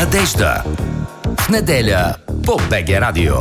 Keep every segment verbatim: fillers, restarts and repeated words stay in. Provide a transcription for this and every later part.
Надежда. В неделя по БГ Радио.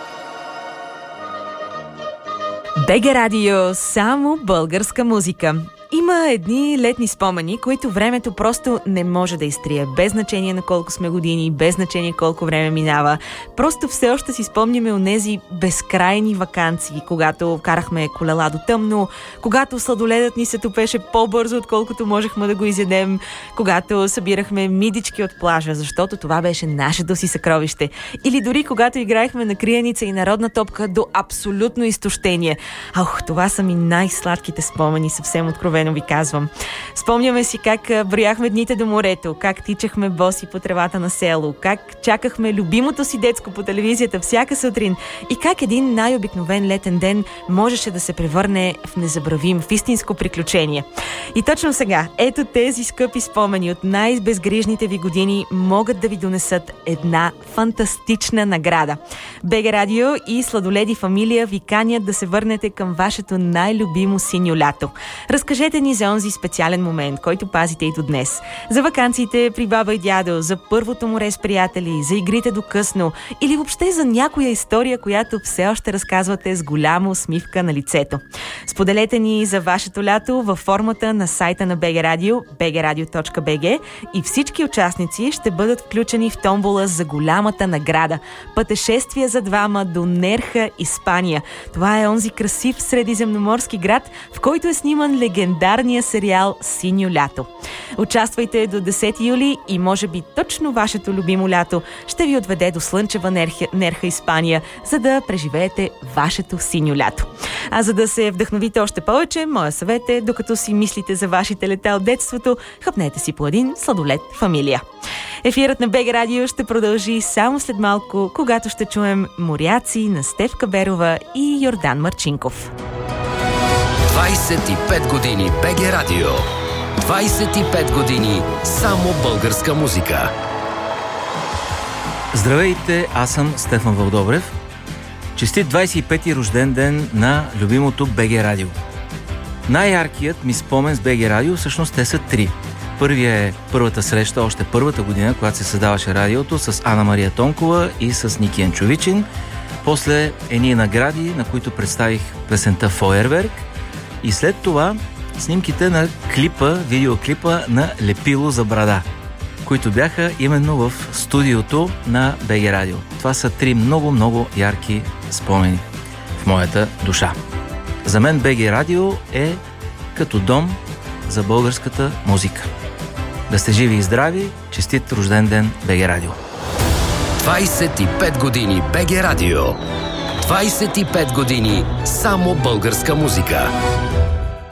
БГ Радио, само българска музика. Има едни летни спомени, които времето просто не може да изтрие. Без значение на колко сме години, без значение колко време минава. Просто все още си спомняме онези безкрайни ваканции, когато карахме колела до тъмно, когато сладоледът ни се топеше по-бързо, отколкото можехме да го изядем, когато събирахме мидички от плажа, защото това беше нашето си съкровище. Или дори когато играехме на криеница и народна топка до абсолютно изтощение. Ох, това са ми най-сладките спомени, съвсем откровено ви казвам. Спомняме си как брояхме дните до морето, как тичахме боси по тревата на село, как чакахме любимото си детско по телевизията всяка сутрин и как един най-обикновен летен ден можеше да се превърне в незабравим, в истинско приключение. И точно сега, ето тези скъпи спомени от най-безгрижните ви години могат да ви донесат една фантастична награда. БГ Радио и Сладоледи фамилия ви канят да се върнете към вашето най-любимо синьо лято. Разкажете ни за онзи специален момент, който пазите и до днес. За ваканциите при баба и дядо, за първото море с приятели, за игрите до късно или въобще за някоя история, която все още разказвате с голяма усмивка на лицето. Споделете ни за вашето лято във формата на сайта на БГ Радио, би джи радио точка би джи, и всички участници ще бъдат включени в томбола за голямата награда – пътешествие за двама до Нерха, Испания. Това е онзи красив средиземноморски град, в който е сниман легендарния сериал «Синьо лято». Участвайте до десети юли и може би точно вашето любимо лято ще ви отведе до слънчева Нерха, Нерха Испания, за да преживеете вашето синьо лято. А за да се вдъхновите още повече, моя съвет е, докато си мислите за вашите лета от детството, хъпнете си по един сладолед фамилия. Ефирът на БГ Радио ще продължи само след малко, когато ще чуем Моряци на Стефка Берова и Йордан Марчинков. двайсет и пет години БГ Радио. двайсет и пет години само българска музика. Здравейте, аз съм Стефан Вълдобрев. Честит двайсет и пети рожден ден на любимото БГ Радио. Най-яркият ми спомен с БГ Радио всъщност те са три. Първия е първата среща, още първата година, когато се създаваше радиото, с Ана Мария Тонкова и с Ники Янчовичин. После едни награди, на които представих песента «Фойерверк». И след това снимките на клипа, видеоклипа на Лепило за брада, които бяха именно в студиото на БГ Радио. Това са три много-много ярки спомени в моята душа. За мен БГ Радио е като дом за българската музика. Да сте живи и здрави, честит рожден ден БГ Радио. двайсет и пет години БГ Радио. двайсет и пет години само българска музика.